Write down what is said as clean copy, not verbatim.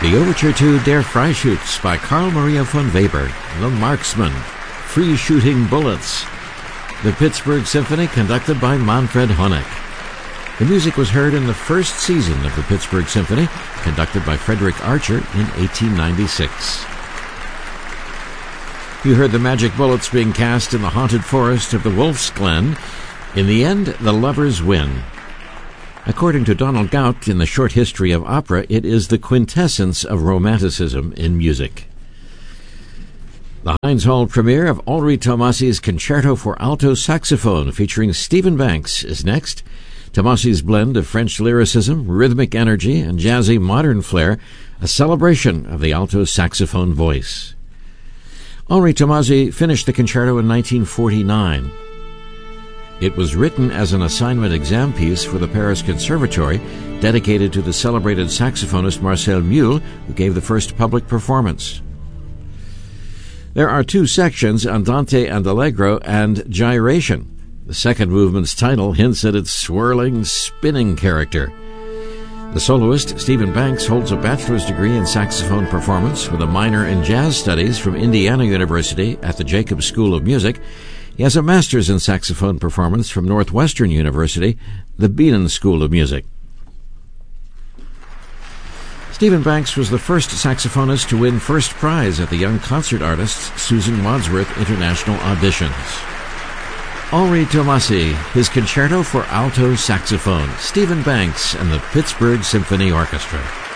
The Overture to Der Freischütz by Carl Maria von Weber, The Marksman, Free Shooting Bullets, the Pittsburgh Symphony conducted by Manfred Honeck. The music was heard in the first season of the Pittsburgh Symphony, conducted by Frederick Archer in 1896. You heard the magic bullets being cast in the haunted forest of the Wolf's Glen. In the end, the lovers win. According to Donald Gaut, in the Short History of Opera, it is the quintessence of Romanticism in music. The Heinz Hall premiere of Henri Tomasi's Concerto for Alto Saxophone featuring Stephen Banks is next. Tomasi's blend of French lyricism, rhythmic energy, and jazzy modern flair, a celebration of the alto saxophone voice. Henri Tomasi finished the concerto in 1949. It was written as an assignment exam piece for the Paris Conservatory, dedicated to the celebrated saxophonist Marcel Mule, who gave the first public performance. There are two sections, Andante and Allegro and Gyration. The second movement's title hints at its swirling, spinning character. The soloist, Stephen Banks, holds a bachelor's degree in saxophone performance with a minor in jazz studies from Indiana University at the Jacobs School of Music. He has a master's in saxophone performance from Northwestern University, the Bienen School of Music. Stephen Banks was the first saxophonist to win first prize at the Young Concert Artists Susan Wadsworth International Auditions. Henri Tomasi, his Concerto for Alto Saxophone, Stephen Banks and the Pittsburgh Symphony Orchestra.